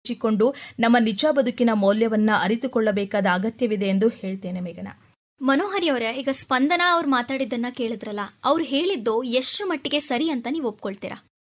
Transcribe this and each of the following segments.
ಹಚ್ಚಿಕೊಂಡು ನಮ್ಮ ನಿಜ ಬದುಕಿನ ಮೌಲ್ಯವನ್ನ ಅರಿತುಕೊಳ್ಳಬೇಕಾದ ಅಗತ್ಯವಿದೆ ಎಂದು ಹೇಳ್ತೇನೆ ಮೇಘನ. ಮನೋಹರಿ ಅವರೇ, ಈಗ ಸ್ಪಂದನಾ ಅವ್ರು ಮಾತಾಡಿದ್ದನ್ನ ಕೇಳಿದ್ರಲ್ಲ, ಅವ್ರು ಹೇಳಿದ್ದು ಎಷ್ಟರ ಮಟ್ಟಿಗೆ ಸರಿ ಅಂತ ನೀವು ಒಪ್ಕೊಳ್ತೀರಾ?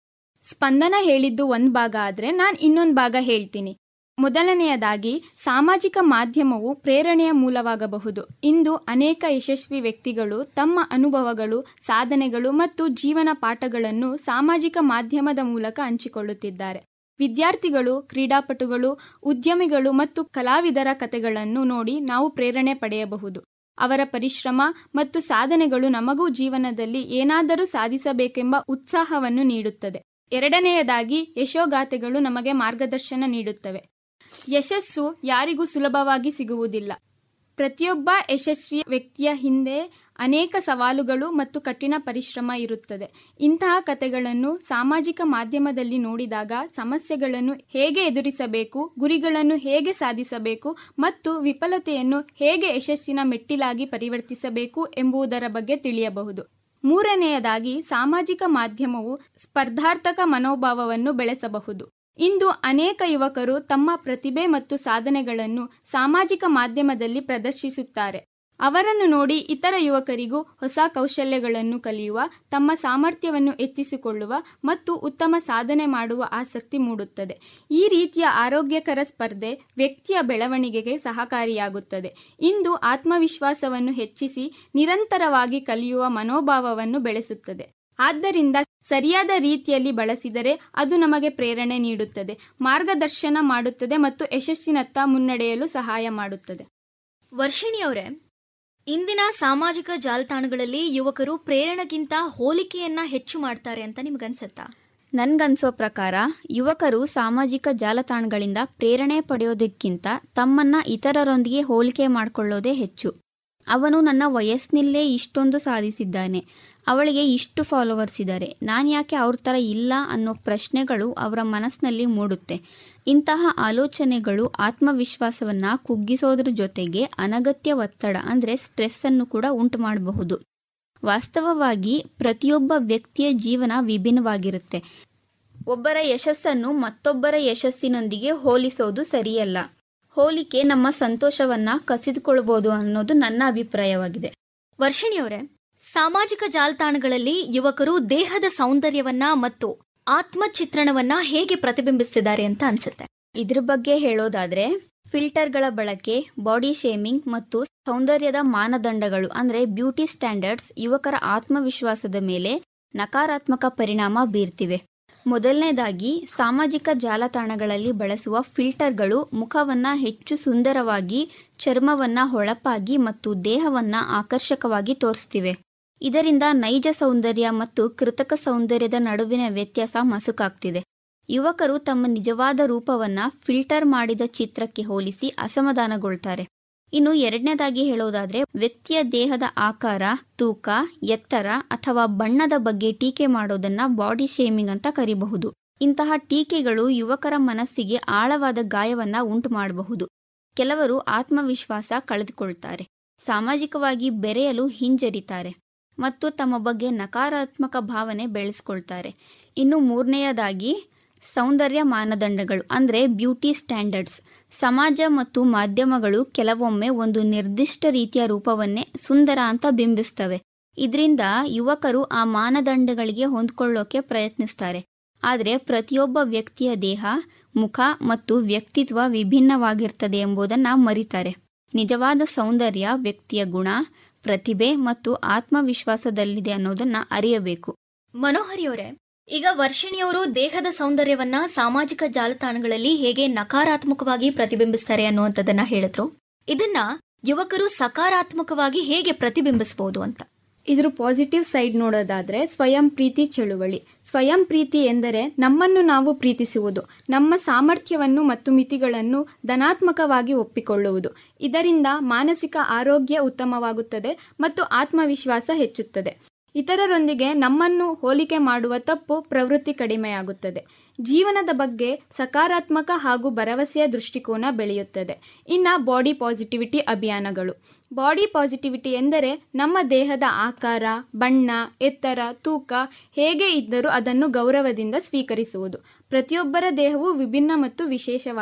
ಸ್ಪಂದನ ಹೇಳಿದ್ದು ಒಂದು ಭಾಗ ಆದರೆ ನಾನು ಇನ್ನೊಂದು ಭಾಗ ಹೇಳ್ತೀನಿ. ಮೊದಲನೆಯದಾಗಿ, ಸಾಮಾಜಿಕ ಮಾಧ್ಯಮವು ಪ್ರೇರಣೆಯ ಮೂಲವಾಗಬಹುದು. ಇಂದು ಅನೇಕ ಯಶಸ್ವಿ ವ್ಯಕ್ತಿಗಳು ತಮ್ಮ ಅನುಭವಗಳು, ಸಾಧನೆಗಳು ಮತ್ತು ಜೀವನ ಪಾಠಗಳನ್ನು ಸಾಮಾಜಿಕ ಮಾಧ್ಯಮದ ಮೂಲಕ ಹಂಚಿಕೊಳ್ಳುತ್ತಿದ್ದಾರೆ. ವಿದ್ಯಾರ್ಥಿಗಳು, ಕ್ರೀಡಾಪಟುಗಳು, ಉದ್ಯಮಿಗಳು ಮತ್ತು ಕಲಾವಿದರ ಕಥೆಗಳನ್ನು ನೋಡಿ ನಾವು ಪ್ರೇರಣೆ ಪಡೆಯಬಹುದು. ಅವರ ಪರಿಶ್ರಮ ಮತ್ತು ಸಾಧನೆಗಳು ನಮಗೂ ಜೀವನದಲ್ಲಿ ಏನಾದರೂ ಸಾಧಿಸಬೇಕೆಂಬ ಉತ್ಸಾಹವನ್ನು ನೀಡುತ್ತದೆ. ಎರಡನೆಯದಾಗಿ, ಯಶೋಗಾಥೆಗಳು ನಮಗೆ ಮಾರ್ಗದರ್ಶನ ನೀಡುತ್ತವೆ. ಯಶಸ್ಸು ಯಾರಿಗೂ ಸುಲಭವಾಗಿ ಸಿಗುವುದಿಲ್ಲ. ಪ್ರತಿಯೊಬ್ಬ ಯಶಸ್ವಿ ವ್ಯಕ್ತಿಯ ಹಿಂದೆ ಅನೇಕ ಸವಾಲುಗಳು ಮತ್ತು ಕಠಿಣ ಪರಿಶ್ರಮ ಇರುತ್ತದೆ. ಇಂತಹ ಕಥೆಗಳನ್ನು ಸಾಮಾಜಿಕ ಮಾಧ್ಯಮದಲ್ಲಿ ನೋಡಿದಾಗ ಸಮಸ್ಯೆಗಳನ್ನು ಹೇಗೆ ಎದುರಿಸಬೇಕು, ಗುರಿಗಳನ್ನು ಹೇಗೆ ಸಾಧಿಸಬೇಕು ಮತ್ತು ವಿಫಲತೆಯನ್ನು ಹೇಗೆ ಯಶಸ್ಸಿನ ಮೆಟ್ಟಿಲಾಗಿ ಪರಿವರ್ತಿಸಬೇಕು ಎಂಬುದರ ಬಗ್ಗೆ ತಿಳಿಯಬಹುದು. ಮೂರನೆಯದಾಗಿ, ಸಾಮಾಜಿಕ ಮಾಧ್ಯಮವು ಸ್ಪರ್ಧಾರ್ಥಕ ಮನೋಭಾವವನ್ನು ಬೆಳೆಸಬಹುದು. ಇಂದು ಅನೇಕ ಯುವಕರು ತಮ್ಮ ಪ್ರತಿಭೆ ಮತ್ತು ಸಾಧನೆಗಳನ್ನು ಸಾಮಾಜಿಕ ಮಾಧ್ಯಮದಲ್ಲಿ ಪ್ರದರ್ಶಿಸುತ್ತಾರೆ. ಅವರನ್ನು ನೋಡಿ ಇತರ ಯುವಕರಿಗೂ ಹೊಸ ಕೌಶಲ್ಯಗಳನ್ನು ಕಲಿಯುವ, ತಮ್ಮ ಸಾಮರ್ಥ್ಯವನ್ನು ಹೆಚ್ಚಿಸಿಕೊಳ್ಳುವ ಮತ್ತು ಉತ್ತಮ ಸಾಧನೆ ಮಾಡುವ ಆಸಕ್ತಿ ಮೂಡುತ್ತದೆ. ಈ ರೀತಿಯ ಆರೋಗ್ಯಕರ ಸ್ಪರ್ಧೆ ವ್ಯಕ್ತಿಯ ಬೆಳವಣಿಗೆಗೆ ಸಹಕಾರಿಯಾಗುತ್ತದೆ. ಇಂದು ಆತ್ಮವಿಶ್ವಾಸವನ್ನು ಹೆಚ್ಚಿಸಿ ನಿರಂತರವಾಗಿ ಕಲಿಯುವ ಮನೋಭಾವವನ್ನು ಬೆಳೆಸುತ್ತದೆ. ಆದ್ದರಿಂದ ಸರಿಯಾದ ರೀತಿಯಲ್ಲಿ ಬಳಸಿದರೆ ಅದು ನಮಗೆ ಪ್ರೇರಣೆ ನೀಡುತ್ತದೆ, ಮಾರ್ಗದರ್ಶನ ಮಾಡುತ್ತದೆ ಮತ್ತು ಯಶಸ್ಸಿನತ್ತ ಮುನ್ನಡೆಯಲು ಸಹಾಯ ಮಾಡುತ್ತದೆ. ವರ್ಷಿಣಿಯವರೇ, ಇಂದಿನ ಸಾಮಾಜಿಕ ಜಾಲತಾಣಗಳಲ್ಲಿ ಯುವಕರು ಪ್ರೇರಣೆಗಿಂತ ಹೋಲಿಕೆಯನ್ನ ಹೆಚ್ಚು ಮಾಡ್ತಾರೆ ಅಂತ ನಿಮ್ಗನ್ಸತ್ತಾ? ನನ್ಗನ್ಸೋ ಪ್ರಕಾರ ಯುವಕರು ಸಾಮಾಜಿಕ ಜಾಲತಾಣಗಳಿಂದ ಪ್ರೇರಣೆ ಪಡೆಯೋದಕ್ಕಿಂತ ತಮ್ಮನ್ನ ಇತರರೊಂದಿಗೆ ಹೋಲಿಕೆ ಮಾಡಿಕೊಳ್ಳೋದೇ ಹೆಚ್ಚು. ಅವನು ನನ್ನ ವಯಸ್ಸಿನಲ್ಲೇ ಇಷ್ಟೊಂದು ಸಾಧಿಸಿದ್ದಾನೆ, ಅವಳಿಗೆ ಇಷ್ಟು ಫಾಲೋವರ್ಸ್ ಇದ್ದಾರೆ, ನಾನು ಯಾಕೆ ಅವ್ರ ಥರ ಇಲ್ಲ ಅನ್ನೋ ಪ್ರಶ್ನೆಗಳು ಅವರ ಮನಸ್ಸಿನಲ್ಲಿ ಮೂಡುತ್ತೆ. ಇಂತಹ ಆಲೋಚನೆಗಳು ಆತ್ಮವಿಶ್ವಾಸವನ್ನು ಕುಗ್ಗಿಸೋದ್ರ ಜೊತೆಗೆ ಅನಗತ್ಯ ಒತ್ತಡ ಅಂದರೆ ಸ್ಟ್ರೆಸ್ಸನ್ನು ಕೂಡ ಉಂಟು ಮಾಡಬಹುದು. ವಾಸ್ತವವಾಗಿ ಪ್ರತಿಯೊಬ್ಬ ವ್ಯಕ್ತಿಯ ಜೀವನ ವಿಭಿನ್ನವಾಗಿರುತ್ತೆ. ಒಬ್ಬರ ಯಶಸ್ಸನ್ನು ಮತ್ತೊಬ್ಬರ ಯಶಸ್ಸಿನೊಂದಿಗೆ ಹೋಲಿಸೋದು ಸರಿಯಲ್ಲ. ಹೋಲಿಕೆ ನಮ್ಮ ಸಂತೋಷವನ್ನ ಕಸಿದುಕೊಳ್ಬೋದು ಅನ್ನೋದು ನನ್ನ ಅಭಿಪ್ರಾಯವಾಗಿದೆ. ವರ್ಷಿಣಿಯವರೇ, ಸಾಮಾಜಿಕ ಜಾಲತಾಣಗಳಲ್ಲಿ ಯುವಕರು ದೇಹದ ಸೌಂದರ್ಯವನ್ನ ಮತ್ತು ಆತ್ಮಚಿತ್ರಣವನ್ನ ಹೇಗೆ ಪ್ರತಿಬಿಂಬಿಸ್ತಿದ್ದಾರೆ ಅಂತ ಅನ್ಸುತ್ತೆ? ಇದ್ರ ಬಗ್ಗೆ ಹೇಳೋದಾದ್ರೆ, ಫಿಲ್ಟರ್ಗಳ ಬಳಕೆ, ಬಾಡಿ ಶೇಮಿಂಗ್ ಮತ್ತು ಸೌಂದರ್ಯದ ಮಾನದಂಡಗಳು ಅಂದರೆ ಬ್ಯೂಟಿ ಸ್ಟ್ಯಾಂಡರ್ಡ್ಸ್ ಯುವಕರ ಆತ್ಮವಿಶ್ವಾಸದ ಮೇಲೆ ನಕಾರಾತ್ಮಕ ಪರಿಣಾಮ ಬೀರ್ತಿವೆ. ಮೊದಲನೇದಾಗಿ, ಸಾಮಾಜಿಕ ಜಾಲತಾಣಗಳಲ್ಲಿ ಬಳಸುವ ಫಿಲ್ಟರ್ಗಳು ಮುಖವನ್ನ ಹೆಚ್ಚು ಸುಂದರವಾಗಿ, ಚರ್ಮವನ್ನ ಹೊಳಪಾಗಿ ಮತ್ತು ದೇಹವನ್ನ ಆಕರ್ಷಕವಾಗಿ ತೋರಿಸ್ತಿವೆ. ಇದರಿಂದ ನೈಜ ಸೌಂದರ್ಯ ಮತ್ತು ಕೃತಕ ಸೌಂದರ್ಯದ ನಡುವಿನ ವ್ಯತ್ಯಾಸ ಮಸುಕಾಗ್ತಿದೆ. ಯುವಕರು ತಮ್ಮ ನಿಜವಾದ ರೂಪವನ್ನ ಫಿಲ್ಟರ್ ಮಾಡಿದ ಚಿತ್ರಕ್ಕೆ ಹೋಲಿಸಿ ಅಸಮಾಧಾನಗೊಳ್ತಾರೆ. ಇನ್ನು ಎರಡನೇದಾಗಿ ಹೇಳೋದಾದ್ರೆ, ವ್ಯಕ್ತಿಯ ದೇಹದ ಆಕಾರ, ತೂಕ, ಎತ್ತರ ಅಥವಾ ಬಣ್ಣದ ಬಗ್ಗೆ ಟೀಕೆ ಮಾಡೋದನ್ನ ಬಾಡಿ ಶೇಮಿಂಗ್ ಅಂತ ಕರಿಬಹುದು. ಇಂತಹ ಟೀಕೆಗಳು ಯುವಕರ ಮನಸ್ಸಿಗೆ ಆಳವಾದ ಗಾಯವನ್ನ ಉಂಟು ಮಾಡಬಹುದು. ಕೆಲವರು ಆತ್ಮವಿಶ್ವಾಸ ಕಳೆದುಕೊಳ್ತಾರೆ, ಸಾಮಾಜಿಕವಾಗಿ ಬೆರೆಯಲು ಹಿಂಜರಿತಾರೆ ಮತ್ತು ತಮ್ಮ ಬಗ್ಗೆ ನಕಾರಾತ್ಮಕ ಭಾವನೆ ಬೆಳೆಸ್ಕೊಳ್ತಾರೆ. ಇನ್ನು ಮೂರನೆಯದಾಗಿ, ಸೌಂದರ್ಯ ಮಾನದಂಡಗಳು ಅಂದರೆ ಬ್ಯೂಟಿ ಸ್ಟ್ಯಾಂಡರ್ಡ್ಸ್. ಸಮಾಜ ಮತ್ತು ಮಾಧ್ಯಮಗಳು ಕೆಲವೊಮ್ಮೆ ಒಂದು ನಿರ್ದಿಷ್ಟ ರೀತಿಯ ರೂಪವನ್ನೇ ಸುಂದರ ಅಂತ ಬಿಂಬಿಸ್ತವೆ. ಇದರಿಂದ ಯುವಕರು ಆ ಮಾನದಂಡಗಳಿಗೆ ಹೊಂದ್ಕೊಳ್ಳೋಕೆ ಪ್ರಯತ್ನಿಸ್ತಾರೆ. ಆದರೆ ಪ್ರತಿಯೊಬ್ಬ ವ್ಯಕ್ತಿಯ ದೇಹ, ಮುಖ ಮತ್ತು ವ್ಯಕ್ತಿತ್ವ ವಿಭಿನ್ನವಾಗಿರ್ತದೆ ಎಂಬುದನ್ನು ಮರಿತಾರೆ. ನಿಜವಾದ ಸೌಂದರ್ಯ ವ್ಯಕ್ತಿಯ ಗುಣ, ಪ್ರತಿಭೆ ಮತ್ತು ಆತ್ಮವಿಶ್ವಾಸದಲ್ಲಿದೆ ಅನ್ನೋದನ್ನ ಅರಿಯಬೇಕು. ಮನೋಹರಿಯವರೇ, ಈಗ ವರ್ಷಿಣಿಯವರು ದೇಹದ ಸೌಂದರ್ಯವನ್ನ ಸಾಮಾಜಿಕ ಜಾಲತಾಣಗಳಲ್ಲಿ ಹೇಗೆ ನಕಾರಾತ್ಮಕವಾಗಿ ಪ್ರತಿಬಿಂಬಿಸ್ತಾರೆ ಅನ್ನುವಂಥದ್ದನ್ನ ಹೇಳಿದ್ರು. ಇದನ್ನ ಯುವಕರು ಸಕಾರಾತ್ಮಕವಾಗಿ ಹೇಗೆ ಪ್ರತಿಬಿಂಬಿಸಬಹುದು ಅಂತ? ಇದ್ರ ಪಾಸಿಟಿವ್ ಸೈಡ್ ನೋಡೋದಾದ್ರೆ, ಸ್ವಯಂ ಪ್ರೀತಿ ಚಳುವಳಿ. ಸ್ವಯಂ ಪ್ರೀತಿ ಎಂದರೆ ನಮ್ಮನ್ನು ನಾವು ಪ್ರೀತಿಸುವುದು, ನಮ್ಮ ಸಾಮರ್ಥ್ಯವನ್ನು ಮತ್ತು ಮಿತಿಗಳನ್ನು ಧನಾತ್ಮಕವಾಗಿ ಒಪ್ಪಿಕೊಳ್ಳುವುದು. ಇದರಿಂದ ಮಾನಸಿಕ ಆರೋಗ್ಯ ಉತ್ತಮವಾಗುತ್ತದೆ ಮತ್ತು ಆತ್ಮವಿಶ್ವಾಸ ಹೆಚ್ಚುತ್ತದೆ. ಇತರರೊಂದಿಗೆ ನಮ್ಮನ್ನು ಹೋಲಿಕೆ ಮಾಡುವ ತಪ್ಪು ಪ್ರವೃತ್ತಿ ಕಡಿಮೆಯಾಗುತ್ತದೆ. ಜೀವನದ ಬಗ್ಗೆ ಸಕಾರಾತ್ಮಕ ಹಾಗೂ ಭರವಸೆಯ ದೃಷ್ಟಿಕೋನ ಬೆಳೆಯುತ್ತದೆ. ಇನ್ನು ಬಾಡಿ ಪಾಸಿಟಿವಿಟಿ ಅಭಿಯಾನಗಳು. ಬಾಡಿ ಪಾಸಿಟಿವಿಟಿ ಎಂದರೆ ನಮ್ಮ ದೇಹದ ಆಕಾರ, ಬಣ್ಣ, ಎತ್ತರ, ತೂಕ ಹೇಗೆ ಇದ್ದರೂ ಅದನ್ನು ಗೌರವದಿಂದ ಸ್ವೀಕರಿಸುವುದು. ಪ್ರತಿಯೊಬ್ಬರ ದೇಹವು ವಿಭಿನ್ನ ಮತ್ತು ವಿಶೇಷವಾಗಿದೆ.